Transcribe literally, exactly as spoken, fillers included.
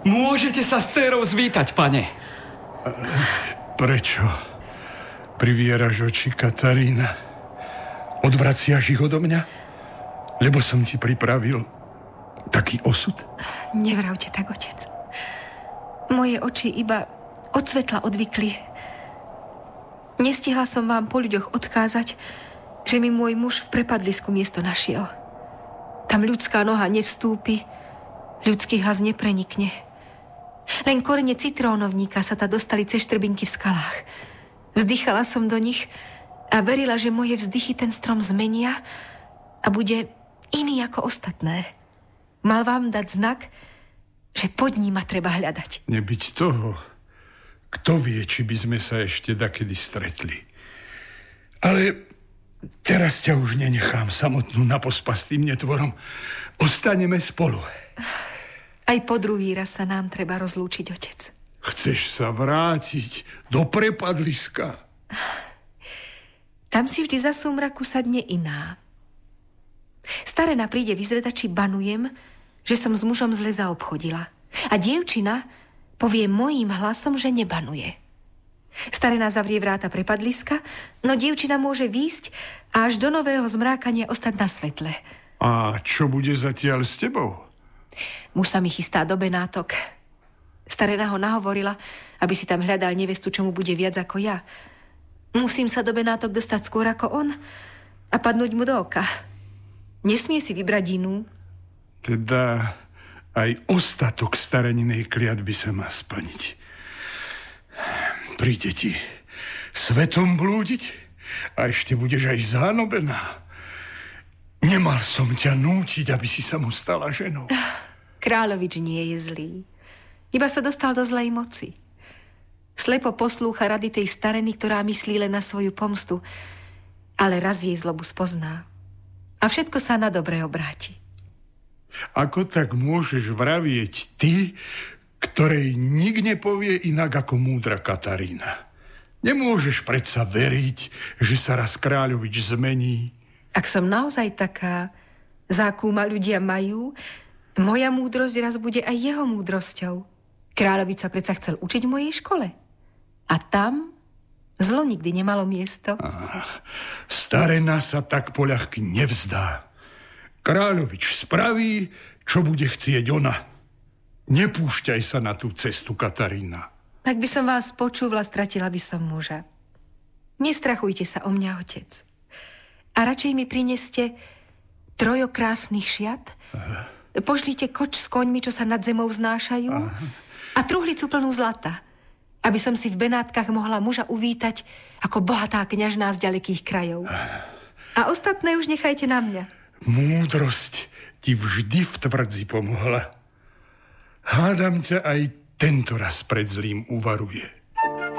Môžete sa s dcérou zvítať, pane. Prečo privieraš oči, Katarína? Odvraciaš ich odo mňa? Lebo som ti pripravil taký osud? Nevravte tak, otec. Moje oči iba od svetla odvykli. Nestihla som vám po ľuďoch odkázať, že mi môj muž v prepadlisku miesto našiel. Tam ľudská noha nevstúpi, ľudský hlas neprenikne. Len korene citrónovníka sa ta dostali cez štrbinky v skalách. Vzdychala som do nich a verila, že moje vzdychy ten strom zmenia a bude iný ako ostatné. Mal vám dať znak, že pod ním ma treba hľadať. Nebyť toho, kto vie, či by sme sa ešte dakedy stretli. Ale teraz ťa už nenechám samotnú na pospas tým netvorom. Ostaneme spolu. Aj po druhý raz sa nám treba rozlúčiť, otec. Chceš sa vrátiť do prepadliska? Tam si vždy za súmraku sadne iná. Starena príde vyzvedať, či banujem, že som s mužom zle zaobchodila. A dievčina povie mojím hlasom, že nebanuje. Starena zavrie vráta prepadliska, no dievčina môže výjsť a až do nového zmrákania ostať na svetle. A čo bude zatiaľ s tebou? Muž sa mi chystá do Benátok. Starena ho nahovorila, aby si tam hľadal nevestu, čo mu bude viac ako ja. Musím sa do Benátok dostať skôr ako on a padnúť mu do oka. Nesmie si vybrať inú. Teda aj ostatok stareninej kliatby sa má splniť. Príde ti svetom blúdiť a ešte budeš aj zánobená. Nemal som ťa nútiť, aby si sa mu stala ženou. Kráľovič nie je zlý. Iba sa dostal do zlej moci. Slepo poslúcha rady tej stareny, ktorá myslí len na svoju pomstu, ale raz jej zlobu spozná. A všetko sa na dobre obráti. Ako tak môžeš vravieť ty, ktorej nik nepovie inak ako múdra Katarína? Nemôžeš predsa veriť, že sa raz kráľovič zmení. Ak som naozaj taká, za akú ma ľudia majú, moja múdrosť raz bude aj jeho múdrosťou. Kráľovič sa predsa chcel učiť v mojej škole. A tam zlo nikdy nemalo miesto. Ah, starena sa tak poľahky nevzdá. Kráľovič spraví, čo bude chcieť ona. Nepúšťaj sa na tú cestu, Katarína. Tak by som vás počúvala, stratila by som muža. Nestrachujte sa o mňa, otec. A radšej mi prineste trojo krásnych šiat, Aha. Pošlite koč s koňmi, čo sa nad zemou vznášajú, Aha. a truhlicu plnú zlata, aby som si v Benátkach mohla muža uvítať ako bohatá kňažná z ďalekých krajov. Aha. A ostatné už nechajte na mňa. Múdrosť ti vždy v tvrdzi pomohla. Hádam ťa aj tento raz pred zlým uvaruje.